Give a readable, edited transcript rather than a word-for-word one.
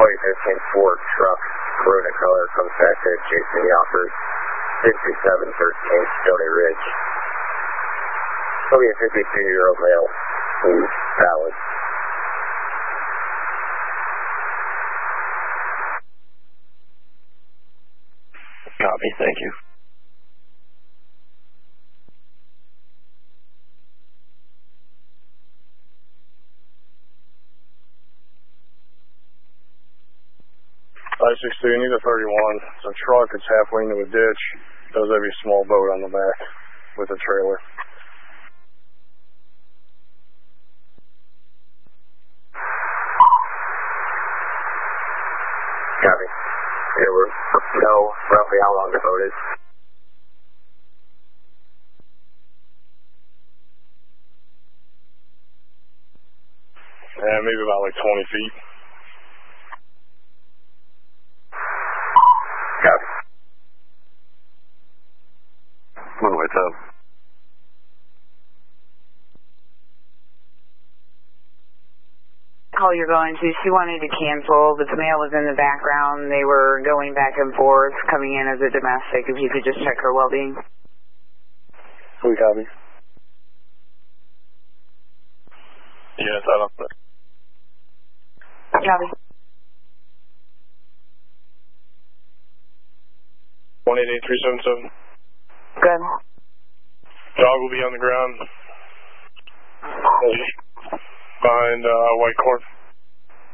2015 Ford truck, Corona color, comes back to Jason Yoffers, 5713 Stony Ridge. He'll be a 52-year-old male who's valid. Copy, thank you. I-16, either 31. It's a truck, it's halfway into a ditch. Does have a small boat on the back with a trailer. Copy. Yeah, we'll know roughly how long the boat is. Maybe about like 20 feet. Copy. One-way tub. Call you're going to, she wanted to cancel, but the male was in the background. They were going back and forth, coming in as a domestic. If you could just check her well-being. We copy. Yes, I don't think. Copy. 188377. Good. Dog will be on the ground behind White Corn.